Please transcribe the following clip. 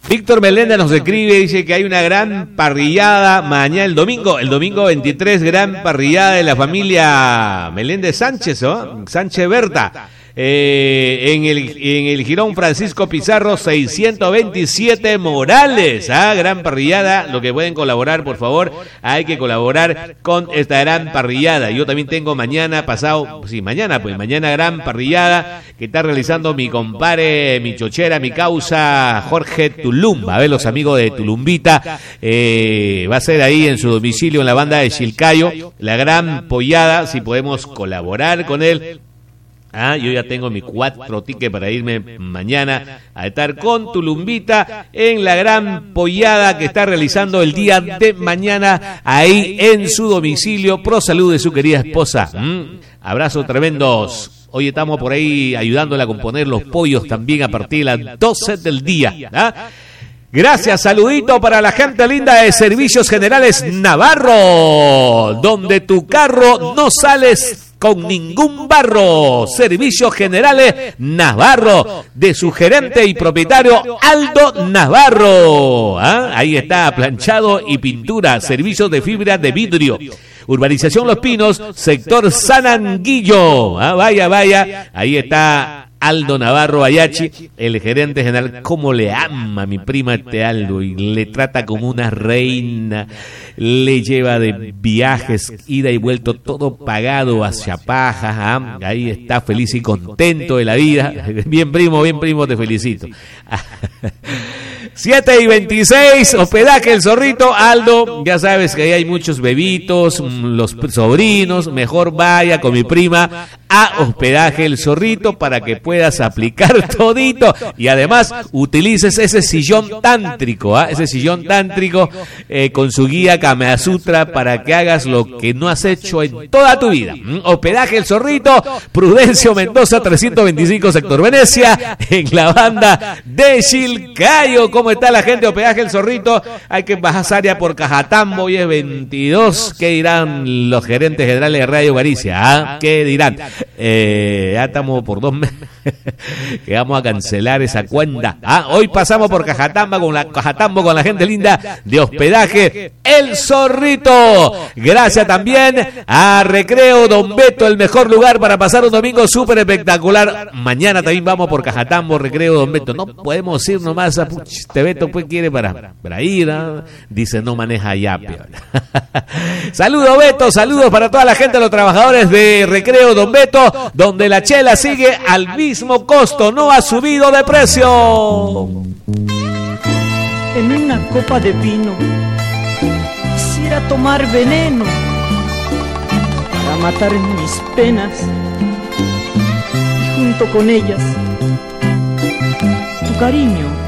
Víctor Meléndez nos escribe, dice que hay una gran parrillada mañana, el domingo 23, gran parrillada de la familia Meléndez Sánchez, ¿no? Sánchez Berta. En el Jirón Francisco Pizarro 627 Morales, gran parrillada. Lo que pueden colaborar, por favor, hay que colaborar con esta gran parrillada. Yo también tengo mañana gran parrillada que está realizando mi compadre, mi chochera, mi causa Jorge Tulumba, a ver, los amigos de Tulumbita. Va a ser ahí en su domicilio en la banda de Chilcayo, la gran pollada, si podemos colaborar con él. Yo ya tengo mis 4 tickets para irme mañana a estar con Tulumbita en la gran pollada que está realizando el día de mañana ahí en su domicilio, pro salud de su querida esposa. Abrazos tremendos. Hoy estamos por ahí ayudándola a componer los pollos también a partir de las 12 del día. Gracias, saludito para la gente linda de Servicios Generales Navarro, donde tu carro no sales con ningún barro. Servicios Generales Navarro, de su gerente y propietario Aldo Navarro. Ahí está, planchado y pintura, servicios de fibra de vidrio. Urbanización Los Pinos, sector San Anguillo. Vaya, ahí está Aldo Navarro Ayachi, el gerente general. Cómo le ama a mi prima este Aldo, y le trata como una reina, le lleva de viajes, ida y vuelto, todo pagado hacia Paja. Ahí está, feliz y contento de la vida. Bien primo, te felicito. 7:26, hospedaje El Zorrito. Aldo, ya sabes que ahí hay muchos bebitos, los sobrinos. Mejor vaya con mi prima a hospedaje El Zorrito para que puedas aplicar todito y además utilices ese sillón tántrico, con su guía Kama Sutra para que hagas lo que no has hecho en toda tu vida. Hospedaje El Zorrito, Prudencio Mendoza 325, sector Venecia, en la banda de Chilcayo. ¿Cómo está la gente de Hospedaje El Zorrito? Hay que bajar área por Cajatambo, hoy es 22. ¿Qué dirán los gerentes generales de Radio Galicia? ¿Qué dirán? Ya estamos por 2 meses que vamos a cancelar esa cuenta. Hoy pasamos por Cajatambo con la gente linda de Hospedaje El Zorrito. Gracias también a Recreo Don Beto, el mejor lugar para pasar un domingo súper espectacular. Mañana también vamos por Cajatambo, Recreo Don Beto. No podemos ir nomás a este Beto, pues quiere para ir, dice no maneja ya. Saludos Beto, saludos para toda la gente, los trabajadores de Recreo Don Beto, donde la chela sigue al mismo costo, no ha subido de precio. En una copa de vino quisiera tomar veneno para matar mis penas y junto con ellas tu cariño.